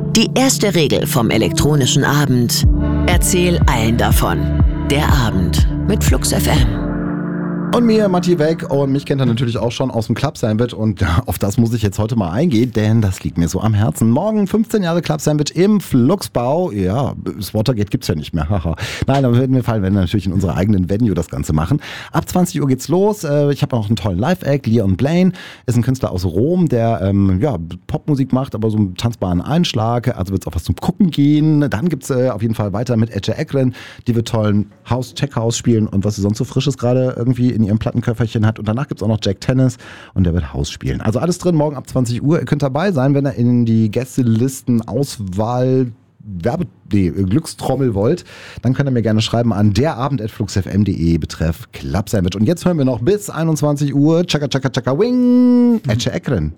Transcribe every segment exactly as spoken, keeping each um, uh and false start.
Die erste Regel vom elektronischen Abend: Erzähl allen davon. Der Abend mit Flux F M. Und mir, Matti Weg, und mich kennt er natürlich auch schon aus dem Club Sandwich, und auf das muss ich jetzt heute mal eingehen, denn das liegt mir so am Herzen. Morgen fünfzehn Jahre Club Sandwich im Fluxbau. Ja, das Watergate gibt's ja nicht mehr. Haha. Nein, aber in dem Fall werden wir natürlich in unserer eigenen Venue das Ganze machen. Ab zwanzig Uhr geht's los. Ich habe auch einen tollen Live-Act. Leon Blaine ist ein Künstler aus Rom, der ähm, ja, Popmusik macht, aber so einen tanzbaren Einschlag. Also wird's auch was zum Gucken gehen. Dann gibt's äh, auf jeden Fall weiter mit Ece Ekren. Die wird tollen House, Tech House spielen und was sie sonst so Frisches gerade irgendwie in ihrem Plattenköfferchen hat. Und danach gibt es auch noch Jack Tennis und der wird Haus spielen. Also alles drin, morgen ab zwanzig Uhr. Ihr könnt dabei sein, wenn ihr in die Gästelisten Auswahl Werbe nee, Glückstrommel wollt, dann könnt ihr mir gerne schreiben an derabend at fluxfm punkt de betreff Club Sandwich. Und jetzt hören wir noch bis einundzwanzig Uhr Chaka Chaka Chaka Wing Ece Ekren.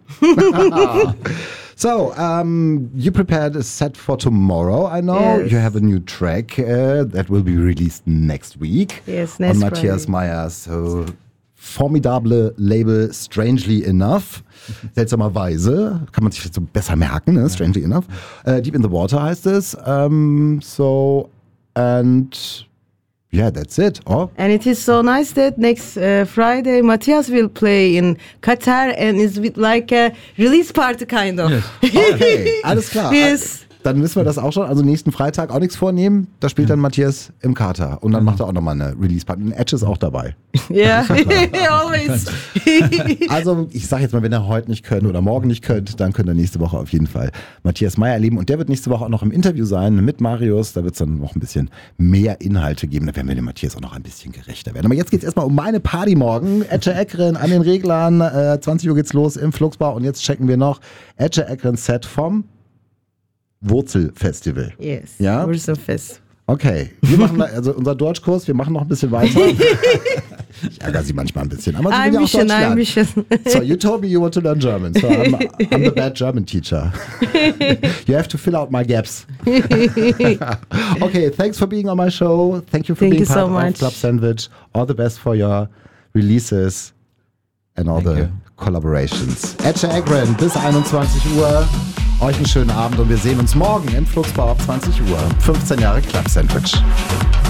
So, um, you prepared a set for tomorrow, I know. Yes. You have a new track uh, that will be released next week. Yes, next on Matthias Friday. Meyers so formidable Label Strangely Enough. Seltsamerweise, kann man sich jetzt so besser merken, ne? Strangely Enough. Uh, Deep in the Water heißt es. Um, so, and yeah, that's it. Oh. And it is so nice that next uh, Friday Matthias will play in Qatar and it's with like a release party kind of. Yes. Okay, alles klar. Yes. Dann wissen wir das auch schon. Also nächsten Freitag auch nichts vornehmen. Da spielt dann Matthias im Kater. Und dann macht er auch nochmal eine Release-Party. Und Edge ist auch dabei. Yeah, always. Also ich sag jetzt mal, wenn ihr heute nicht könnt oder morgen nicht könnt, dann könnt ihr nächste Woche auf jeden Fall Matthias Meyer erleben. Und der wird nächste Woche auch noch im Interview sein mit Marius. Da wird es dann noch ein bisschen mehr Inhalte geben. Da werden wir dem Matthias auch noch ein bisschen gerechter werden. Aber jetzt geht es erstmal um meine Party morgen. Ece Ekren an den Reglern. Äh, zwanzig Uhr geht's los im Fluxbau. Und jetzt checken wir noch Ece Ekren Set vom Wurzelfestival. Yes, Ja? Wurzelfest. Okay, wir machen da, also unser Deutschkurs, wir machen noch ein bisschen weiter. Ich ärgere sie manchmal ein bisschen, aber sie will Ein ja auch bisschen, Deutsch ein lernen. bisschen. So, you told me you want to learn German, so I'm, I'm the bad German teacher. You have to fill out my gaps. Okay, thanks for being on my show. Thank you for Thank being you part so of much. Club Sandwich. All the best for your releases and all Thank the you. collaborations. Ece Ekren bis einundzwanzig Uhr. Euch einen schönen Abend und wir sehen uns morgen im Fluxbau ab zwanzig Uhr. fünfzehn Jahre Club Sandwich.